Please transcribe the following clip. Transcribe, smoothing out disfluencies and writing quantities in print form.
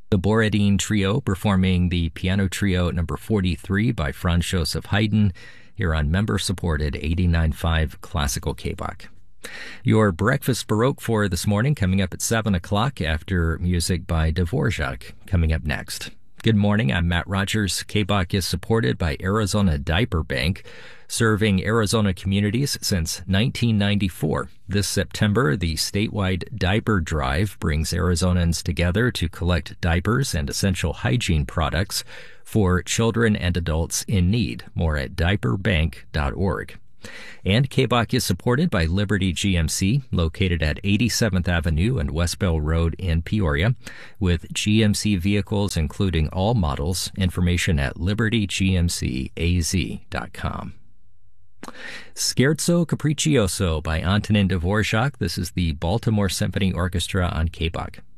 The Borodin Trio performing the Piano Trio number 43 by Franz Joseph Haydn here on member-supported 89.5 Classical KBOK. Your Breakfast Baroque for this morning coming up at 7 o'clock after music by Dvorak coming up next. Good morning, I'm Matt Rogers. KBOK is supported by Arizona Diaper Bank, serving Arizona communities since 1994. This September, the statewide diaper drive brings Arizonans together to collect diapers and essential hygiene products for children and adults in need. More at diaperbank.org. And KBOK is supported by Liberty GMC, located at 87th Avenue and West Bell Road in Peoria, with GMC vehicles including all models. Information at libertygmcaz.com. Scherzo Capriccioso by Antonin Dvorak. This is the Baltimore Symphony Orchestra on KBOK.